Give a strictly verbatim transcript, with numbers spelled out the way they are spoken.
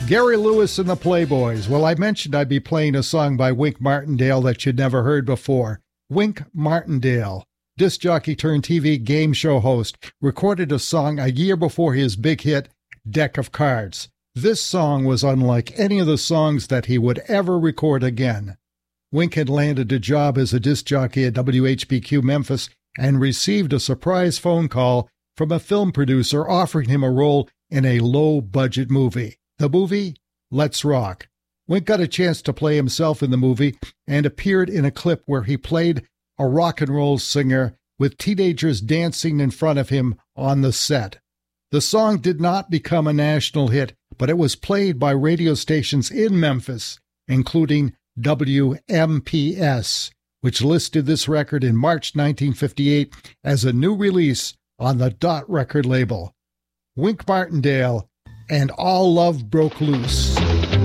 Gary Lewis and the Playboys. Well, I mentioned I'd be playing a song by Wink Martindale that you'd never heard before. Wink Martindale, disc jockey turned T V game show host, recorded a song a year before his big hit, Deck of Cards. This song was unlike any of the songs that he would ever record again. Wink had landed a job as a disc jockey at W H B Q Memphis and received a surprise phone call from a film producer offering him a role in a low-budget movie. The movie, Let's Rock. Wink got a chance to play himself in the movie and appeared in a clip where he played a rock and roll singer with teenagers dancing in front of him on the set. The song did not become a national hit, but it was played by radio stations in Memphis, including W M P S, which listed this record in March nineteen fifty-eight as a new release on the Dot record label. Wink Martindale and All Love Broke Loose.